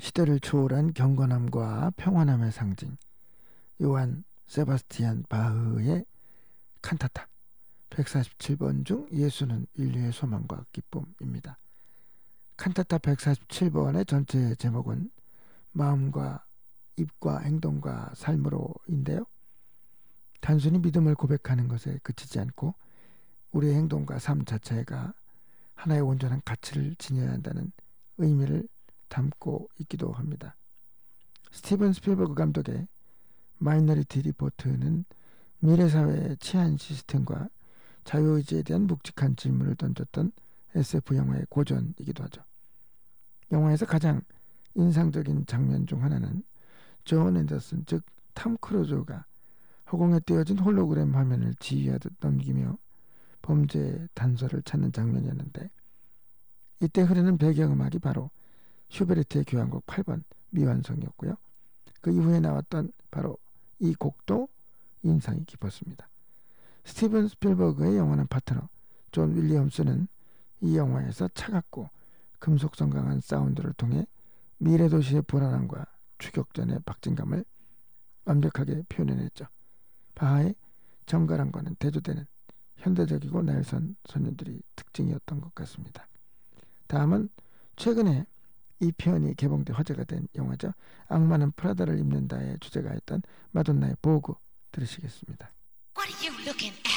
시대를 초월한 경건함과 평안함의 상징 요한 세바스티안 바흐의 칸타타 147번 중 예수는 인류의 소망과 기쁨입니다. 칸타타 147번의 전체 제목은 마음과 입과 행동과 삶으로인데요. 단순히 믿음을 고백하는 것에 그치지 않고 우리의 행동과 삶 자체가 하나의 온전한 가치를 지녀야 한다는 의미를 담고 있기도 합니다. 스티븐 스필버그 감독의 마이너리티 리포트는 미래사회의 치안 시스템과 자유의지에 대한 묵직한 질문을 던졌던 SF 영화의 고전이기도 하죠. 영화에서 가장 인상적인 장면 중 하나는 존 앤더슨 즉 탐 크루즈가 허공에 띄어진 홀로그램 화면을 지휘하듯 넘기며 범죄의 단서를 찾는 장면이었는데, 이때 흐르는 배경음악이 바로 슈베르트의 교향곡 8번 미완성이었고요. 그 이후에 나왔던 바로 이 곡도 인상이 깊었습니다. 스티븐 스필버그의 영원한 파트너 존 윌리엄스는 이 영화에서 차갑고 금속성 강한 사운드를 통해 미래도시의 불안함과 추격전의 박진감을 완벽하게 표현해냈죠. 바하의 정갈함과는 대조되는 현대적이고 날선 소년들이 특징이었던 것 같습니다. 다음은 최근에 이 편이 개봉돼 화제가 된 영화죠. 악마는 프라다를 입는다의 주제가였던 마돈나의 보그 들으시겠습니다. What are you looking at?